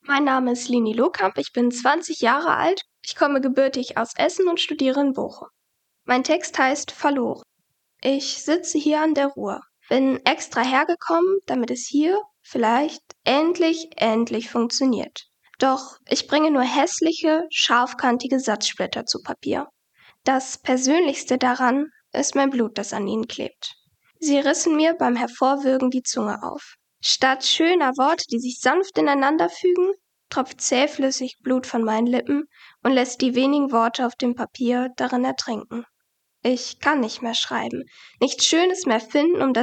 Mein Name ist Lini Lohkamp, ich bin 20 Jahre alt, ich komme gebürtig aus Essen und studiere in Bochum. Mein Text heißt Verloren. Ich sitze hier an der Ruhr, bin extra hergekommen, damit es hier vielleicht endlich funktioniert. Doch ich bringe nur hässliche, scharfkantige Satzsplitter zu Papier. Das Persönlichste daran ist mein Blut, das an ihnen klebt. Sie rissen mir beim Hervorwürgen die Zunge auf. Statt schöner Worte, die sich sanft ineinander fügen, tropft zähflüssig Blut von meinen Lippen und lässt die wenigen Worte auf dem Papier darin ertrinken. Ich kann nicht mehr schreiben, nichts Schönes mehr finden, um das